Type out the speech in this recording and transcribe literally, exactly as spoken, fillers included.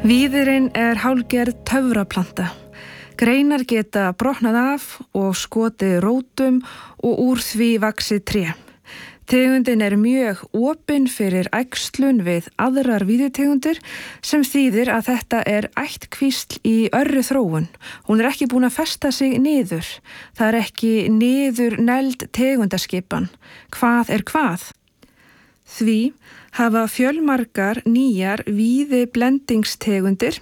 Víðirinn er hálfgerð töfraplanta. Greinar geta brotnað af og skotið rótum og úr því vaxið tré. Tegundin er mjög opin fyrir æxlun við aðrar víðitegundir sem þýðir að þetta er ættkvísl í örri þróun. Hún er ekki búin að festa sig niður. Það er ekki niður negld tegundaskipan. Hvað er hvað? Því hafa fjölmargar nýjar víðiblendingstegundir